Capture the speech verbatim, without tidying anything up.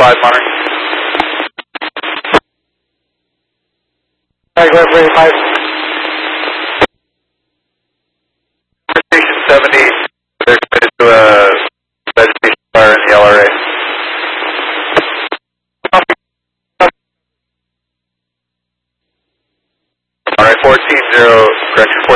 eighty-five, Monterey. Alright, go ahead for eighty-five. Station seventy, they're committed to a vegetation fire in the L R A. Alright, fourteen zero, correction,